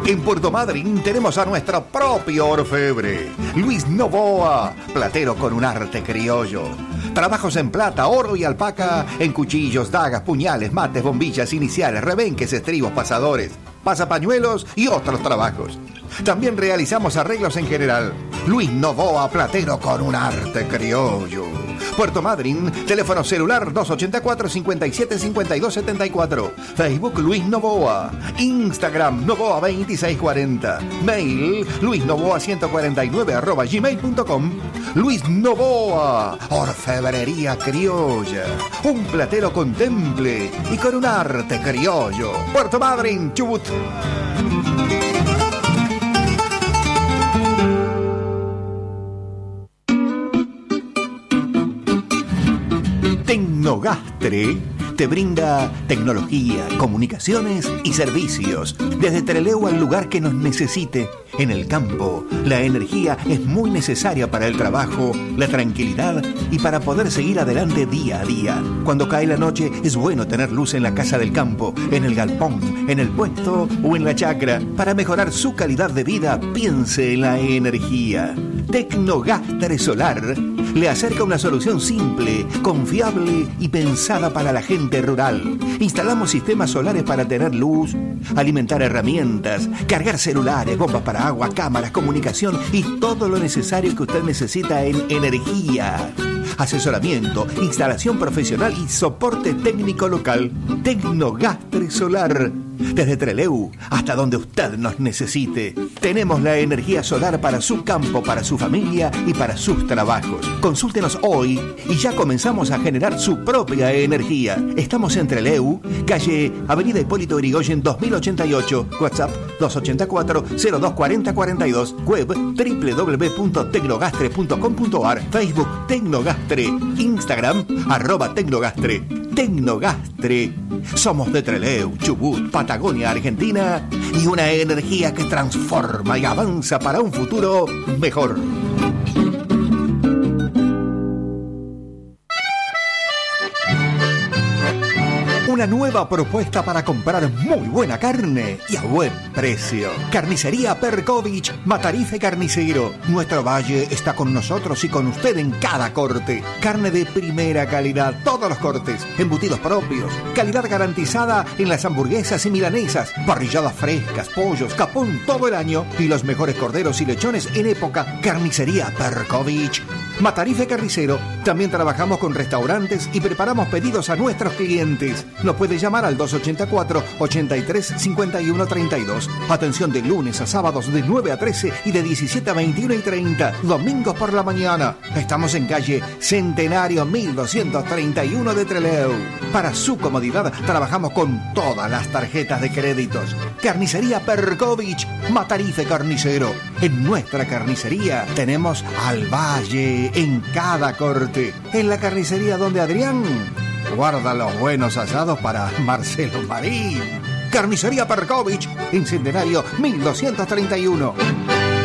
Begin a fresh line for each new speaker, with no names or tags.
En Puerto Madryn tenemos a nuestro propio orfebre, Luis Novoa, platero con un arte criollo. Trabajos en plata, oro y alpaca, en cuchillos, dagas, puñales, mates, bombillas, iniciales, rebenques, estribos, pasadores, pasapañuelos y otros trabajos. También realizamos arreglos en general. Luis Novoa, platero con un arte criollo. Puerto Madryn, teléfono celular 284-575274. Facebook Luis Novoa. Instagram Novoa2640. Mail luisnovoa149@gmail.com. Luis Novoa, orfebrería criolla. Un platero con temple y con un arte criollo. Puerto Madryn, Chubut. Tecnogastre te brinda tecnología, comunicaciones y servicios. Desde Trelew al lugar que nos necesite. En el campo, la energía es muy necesaria para el trabajo, la tranquilidad y para poder seguir adelante día a día. Cuando cae la noche es bueno tener luz en la casa del campo, en el galpón, en el puesto o en la chacra. Para mejorar su calidad de vida, piense en la energía. Tecnogastre Solar le acerca una solución simple, confiable y pensada para la gente rural. Instalamos sistemas solares para tener luz, alimentar herramientas, cargar celulares, bombas para agua, cámaras, comunicación y todo lo necesario que usted necesita en energía. Asesoramiento, instalación profesional y soporte técnico local. Tecnogastre Solar. Desde Trelew hasta donde usted nos necesite. Tenemos la energía solar para su campo, para su familia y para sus trabajos. Consúltenos hoy y ya comenzamos a generar su propia energía. Estamos en Trelew, calle Avenida Hipólito Yrigoyen 2088. WhatsApp 284-024042. Web www.tecnogastre.com.ar. Facebook Tecnogastre. Instagram @Tecnogastre. Tecnogastre. Somos de Trelew, Chubut, Patagonia, Argentina y una energía que transforma y avanza para un futuro mejor. Una nueva propuesta para comprar muy buena carne y a buen precio. Carnicería Perkovich, Matarife Carnicero. Nuestro valle está con nosotros y con usted en cada corte. Carne de primera calidad, todos los cortes, embutidos propios, calidad garantizada en las hamburguesas y milanesas, parrilladas frescas, pollos, capón todo el año y los mejores corderos y lechones en época. Carnicería Perkovich, Matarife Carnicero. También trabajamos con restaurantes y preparamos pedidos a nuestros clientes. Nos puede llamar al 284-83-51-32. Atención de lunes a sábados de 9 a 13 y de 17 a 21 y 30. Domingos por la mañana. Estamos en calle Centenario 1231 de Trelew. Para su comodidad trabajamos con todas las tarjetas de créditos. Carnicería Perkovich, Matarife Carnicero. En nuestra carnicería tenemos al valle en cada corte. En la carnicería donde Adrián guarda los buenos asados para Marcelo Marín. Carnicería Perkovich, en Centenario 1231.